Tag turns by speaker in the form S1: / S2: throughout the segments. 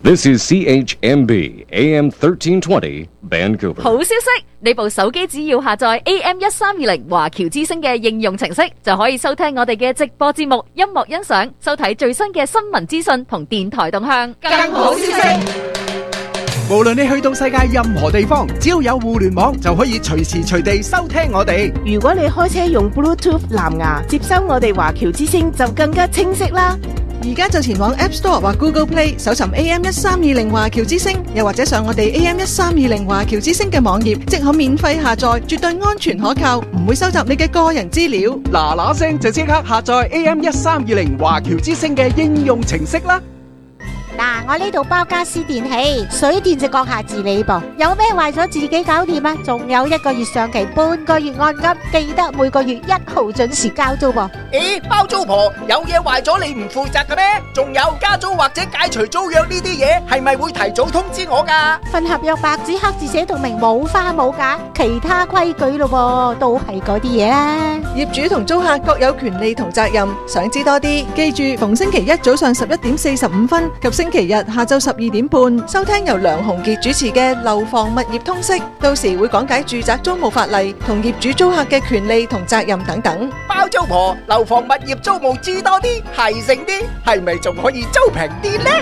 S1: This is CHMB AM 1320 Vancouver.
S2: 好消息，你部手機只要下載 AM1320華僑之聲嘅應用程式，就可以收聽我哋嘅直播節目、音樂欣賞、收睇最新嘅新聞資訊同電台動向。更好消息，
S3: 無論你去到世界任何地方，只要有互聯網，就可以隨時隨地收聽我哋。
S4: 如果你開車用 Bluetooth 藍牙接收我哋華僑之聲，就更加清晰啦。
S5: 而家就前往 App Store 或 Google Play 搜尋 AM1320 華僑之聲，又或者上我哋 AM1320 華僑之聲嘅網頁，即可免費下載，絕對安全可靠，唔會收集你嘅個人資料。
S3: 嗱聲就即刻下載 AM1320 華僑之聲嘅應用程式啦。
S6: 嗱，我呢度包家私電器，水電就閣下自理噃。有咩壞咗自己搞掂啊？仲有1個月上期，半個月按金，記得每個月1號準時交租噃。
S7: 咦，包租婆有嘢壞咗你唔負責嘅咩？仲有加租或者解除租約呢啲嘢，係咪會提早通知我㗎？
S6: 份合約白紙黑字寫到明，冇花冇假，其他規矩咯噃，都係嗰啲嘢啦。
S5: 業主同租客各有權利同責任，想知多啲，記住逢星期一早上11點45分及星期日下晝12點半，收聽由梁鴻傑主持嘅樓房物業通識，到時會講解住宅租務法例同業主租客嘅權利同責任等等。
S7: 包租婆樓房物業租務知多啲，係醒啲，係咪仲可以租平啲呢？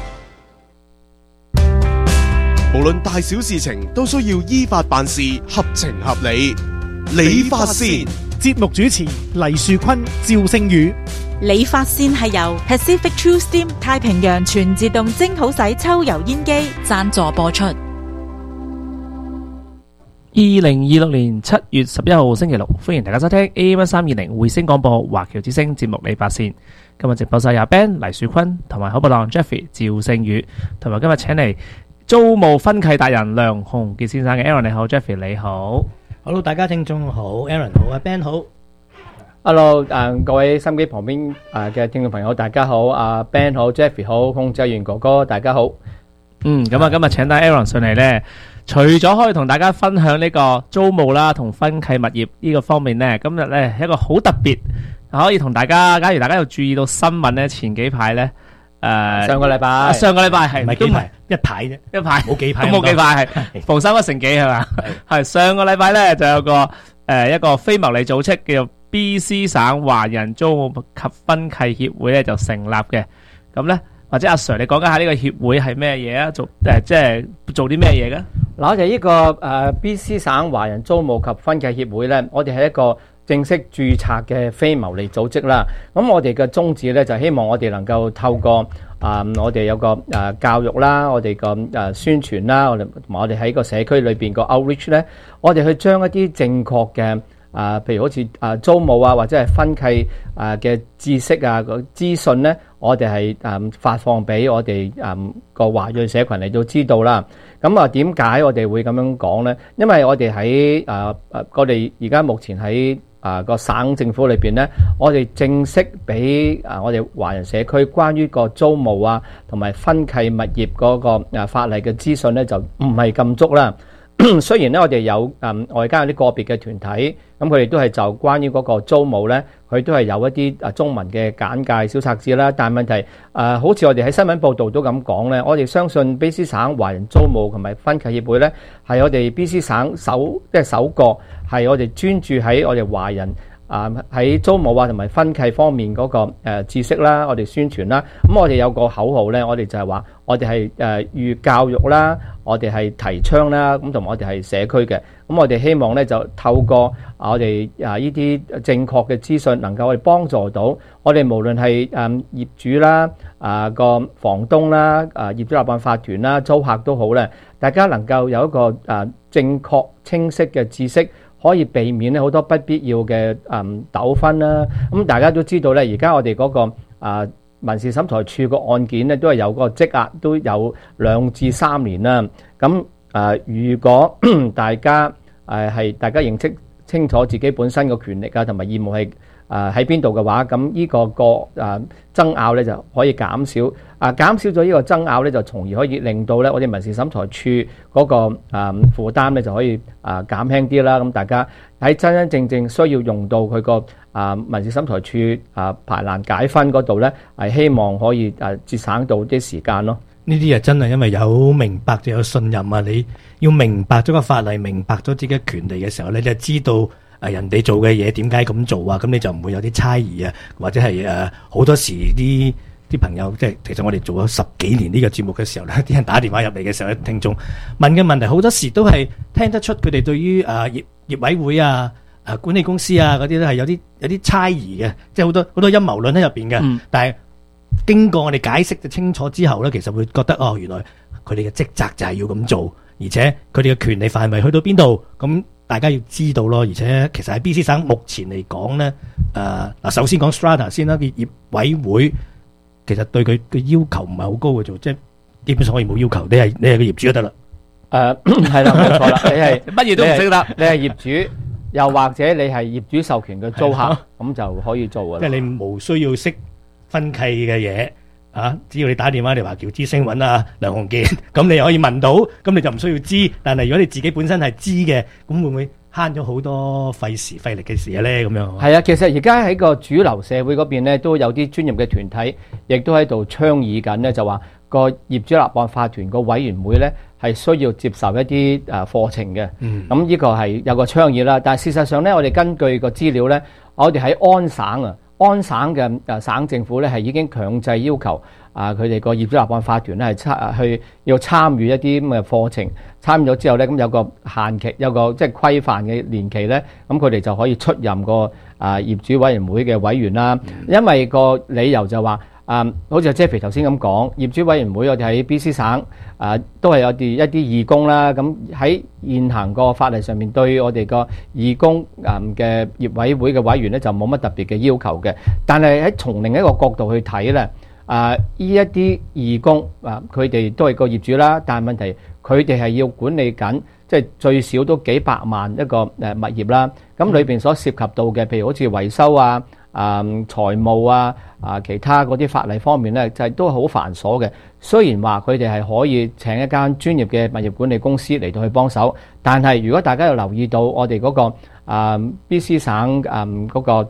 S8: 無論大小事情都需要依法辦事，合情合理。理髮先，
S9: 節目主持黎樹坤、趙星宇。
S10: 理髮先係由 Pacific True Steam 太平洋全自動蒸好洗抽油煙機贊助播出。
S11: 2026年7月11號星期六，歡迎大家收聽 AM1320 匯聲廣播華僑之聲節目理髮線。今日直播室有 Ben、黎樹坤同埋好布朗 Jeffrey、趙星宇，同埋今日請嚟租務分契達人梁鴻傑先生嘅 Aaron， 你好 ，Jeffrey 你好。
S12: Hello， 大家聽眾好 ，Aaron 好，Ben 好。
S13: Hello， 各位收音機旁邊嘅聽眾朋友，大家好，Ben 好 ，Jeffrey 好，控制員哥哥大家好。
S11: 咁啊，今日請到 Aaron 上嚟咧，除咗可以同大家分享呢個租務啦同分契物業呢個方面咧，今日咧一個好特別，可以同大家，假如大家有注意到新聞咧，前幾排咧，
S13: 上個禮拜
S12: 係唔係幾排？一排啫，
S11: 一排
S12: 冇幾排，
S11: 冇幾排係逢三不成幾係嘛？係上個禮拜咧就有個一個非牟利組織叫做 BC 省華人租務及分契協會咧就成立嘅。咁咧或者阿 Sir 你講緊下呢個協會係咩嘢啊？即係做啲咩嘢嘅？
S13: 嗱，我哋呢個BC 省華人租務及分契協會咧，我哋係一個正式註冊嘅非牟利組織啦。咁我哋嘅宗旨咧就希望我哋能夠透過我哋有個教育啦，我哋個宣傳啦，同埋我哋喺個社區裏邊個 outreach 咧，我哋去將一啲正確嘅譬如好似租務或者係分契嘅知識個資訊咧，我哋係發放俾我哋個華裔社群嚟到知道啦。咁點解我哋會咁樣講咧？因為我哋喺我哋而家目前喺個省政府裏邊咧，我哋正式俾我哋華人社區關於個租務同埋分契物業嗰個法例嘅資訊咧，就唔係咁足啦。雖然咧我哋有外間有啲個別嘅團體，咁佢哋都係就關於嗰個租務咧，佢都係有一啲中文嘅簡介小冊子啦。但係問題好似我哋喺新聞報導都咁講咧，我哋相信 BC 省華人租務同埋分契協會咧，係我哋 BC 省首個係我哋專注喺我哋華人喺租務同埋分契方面嗰個知識啦，我哋宣傳啦。咁我哋有個口號咧，我哋就係話我哋係預教育啦，我哋係提倡啦，咁同埋我哋係社區嘅。咁我哋希望咧就透過我哋呢啲正確嘅資訊，能夠我哋幫助到我哋無論係業主啦、個房東啦、業主立案法團啦、租客都好咧，大家能夠有一個正確清晰嘅知識，可以避免咧好多不必要嘅糾紛啦。咁大家都知道咧，而家我哋嗰個民事審裁處個案件咧，都係有個積壓，都有2至3年啦。咁如果大家大家認識清楚自己本身嘅權力同埋義務係喺邊度嘅話，咁呢個爭拗咧就可以減少。減少咗呢個爭拗咧，就從而可以令到咧我哋民事審裁處嗰個負擔咧就可以減輕啲啦。咁大家喺真真正正需要用到佢個民事審裁處排難解紛嗰度咧，係希望可以節省到啲時間咯。
S12: 呢啲真係因為有明白就有信任啊！你要明白咗個法例，明白咗自己嘅權利嘅時候，你就知道人哋做嘅嘢點解咁做啊！咁你就唔會有啲猜疑啊，或者係好多時啲朋友即係其實我哋做咗10幾年呢個節目嘅時候咧，啲人打電話入嚟嘅時候咧，聽眾問嘅問題好多時都係聽得出佢哋對於業委會啊、管理公司啊嗰啲咧係有啲猜疑嘅，即係好多陰謀論喺入邊嘅，但係經過我哋解釋就清楚之後咧，其實會覺得原來佢哋嘅職責就係要咁做，而且佢哋嘅權利範圍去到邊度，咁大家要知道咯。而且其實喺 BC 省目前嚟講咧，首先講 Strata 先啦，業委會其實對佢嘅要求唔係好高嘅啫，即係基本上可以冇要求，你係個業主就得啦。
S13: 係啦，冇錯啦，你係
S11: 乜嘢都唔識得，
S13: 你係業主，又或者你係業主授權嘅租客，咁就可以做噶啦。
S12: 即係你無需要識分契嘅嘢只要你打電話嚟華僑之星揾梁鴻健，咁你又可以問到，咁你就唔需要知。但係如果你自己本身係知嘅，咁會唔會慳咗好多費時費力嘅事咧？咁樣
S13: 係啊，其實而家喺個主流社會嗰邊咧，都有啲專業嘅團體，亦都喺度倡議緊咧，就話個業主立案法團個委員會咧係需要接受一啲課程嘅。咁呢個係有個倡議啦。但係事實上咧，我哋根據個資料咧，我哋喺安省嘅省政府咧係已經強制要求佢哋個業主立案法團咧係要參與一啲咁嘅課程，參與咗之後咧，咁有個限期，有個即係規範嘅年期咧，咁佢哋就可以出任個業主委員會嘅委員啦。因為個理由就話好似阿 Jeffrey 頭先咁講，業主委員會我哋喺 BC 省都係有一啲義工啦。咁喺現行個法例上面，對我哋個義工嘅業委會嘅委員咧就冇乜特別嘅要求嘅。但係喺從另一個角度去睇咧，呢一啲義工佢哋都係個業主啦，但係問題佢哋係要管理緊，即係最少都幾百萬一個物業啦。咁裏邊所涉及到嘅，譬如好似維修財務其他嗰啲法例方面咧，就係都好繁瑣嘅。雖然話佢哋係可以請一間專業嘅物業管理公司嚟到去幫手，但係如果大家有留意到我哋嗰個BC 省嗰個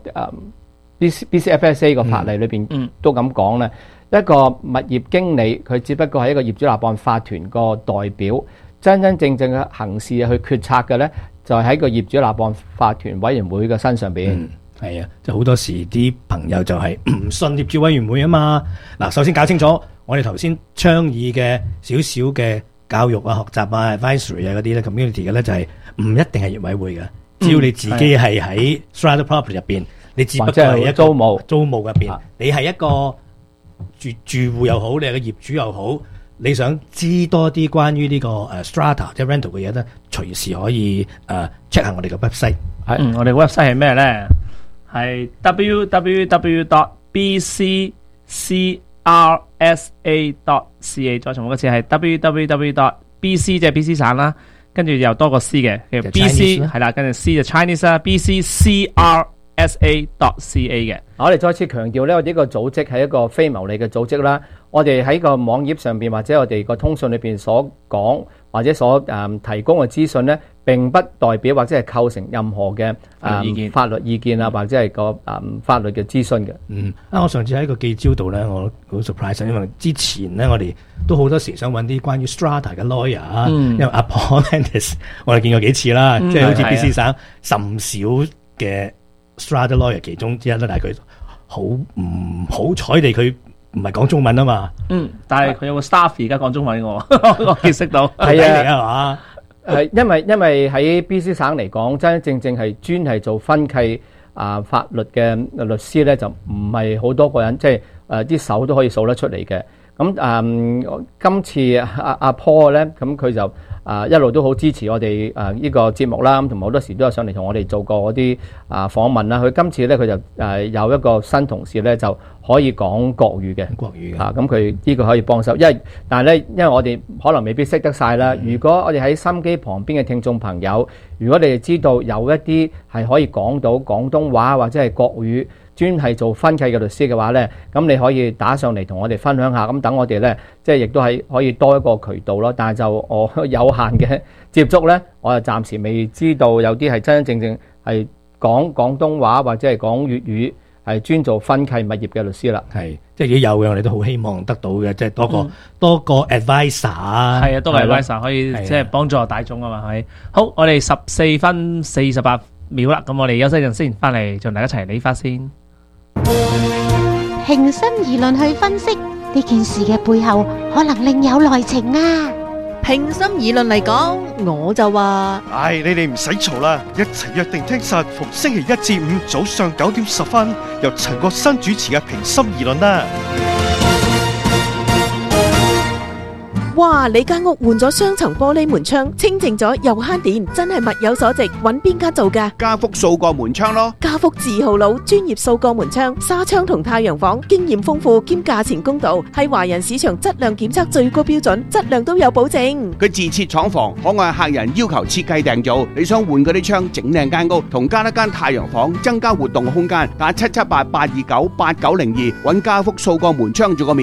S13: BCFSA 個法例裏邊都咁講咧，一個物業經理佢只不過係一個業主立案法團個代表，真真正正嘅行事去決策嘅咧，就係喺個業主立案法團委員會嘅身上邊。
S12: 係啊，即係好多時啲朋友就係唔信業主委員會啊嘛。嗱，首先搞清楚，我哋頭先倡議嘅少少嘅教育學習advisory 嗰啲咧 community 嘅咧，就係唔一定係業委會嘅。只要你自己係喺 strata property 入邊，你只不過係一個租務入邊，你係一個住戶又好，你係個業主又好，你想知多啲關於呢個strata 即係 rental 嘅嘢咧，隨時可以check 下我哋嘅 website。
S11: 我哋 website 係咩咧？係 www.bccrsa.ca， 再重複一次係 www.bc 即係 BC 省啦，跟住又多個 C 嘅，叫 BC 係啦，跟住 C 就 Chinese 啦 ，bccrsa.ca 嘅。
S13: 我哋再次強調咧，我哋呢個組織係一個非牟利嘅組織啦。我哋喺個網頁上邊或者我哋個通訊裏邊所講或者所提供嘅資訊咧，並不代表或者係構成任何嘅法律意見或者係個法律嘅諮詢嘅。
S12: 我上次喺個記招度咧，我好 surprise， 因為之前咧我哋都好多時想揾啲關於 strata 嘅 lawyer，因為阿 Paul Landis 我哋見過幾次啦，即係好似 BC 省甚少嘅 strata lawyer 其中之一啦，但係佢好唔好彩地佢唔係講中文啊嘛。
S11: 但係佢有個 staff 而家講中文我結識到
S13: 係啊，係因為喺 BC 省嚟講，真真正正係專係做分契法律嘅律師咧，就唔係好多個人，即係啲手都可以數得出嚟嘅。咁今次阿 Paul 咧，咁佢就一路都好支持我哋呢個節目啦，咁同埋好多時都有上嚟同我哋做過嗰啲訪問啦。佢今次咧佢就有一個新同事咧就可以講國語嘅，咁佢呢個可以幫手。但係咧，因為我哋可能未必識得晒啦。如果我哋喺心機旁邊嘅聽眾朋友，如果你哋知道有一啲係可以講到廣東話或者係國語，專係做分契嘅律師嘅話呢，咁你可以打上嚟同我哋分享下，咁等我哋呢，即係亦都係可以多一個渠道咯。但係就我有限嘅接觸呢，我就暫時未知道有啲係真真正正係講廣東話或者係講粵語係專做分契物業嘅律師啦。
S12: 係，即係如果有嘅，我哋都好希望得到嘅，即係多個 advisor 啊，
S11: 係啊，多個 advisor 可以即係幫助大眾啊嘛，係咪？好，我哋14分48秒啦，咁我哋休息陣先，翻嚟同大家一齊理髮先。
S6: 平心而論去分析呢件事嘅背後，可能另有內情啊！
S5: 平心而論嚟講，我就話，
S14: 唉，你哋唔使嘈啦，一齊約定聽實逢星期一至五早上9點10分，由陳國新主持嘅平心而論啦。
S4: 哇！你間屋換咗雙層玻璃門窗，清淨咗又慳電，真係物有所值。揾邊間做㗎？
S3: 家福掃過門窗咯。
S4: 家福字號佬，專業掃過門窗、紗窗同太陽房，經驗豐富兼價錢公道，係華人市場質量檢測最高標準，質量都有保證。
S3: 佢自設廠房，可按客人要求設計訂造。你想換嗰啲窗，整靚間屋，同加一間太陽房，增加活動空間，打778-829-8902，揾家福掃過門窗做個面。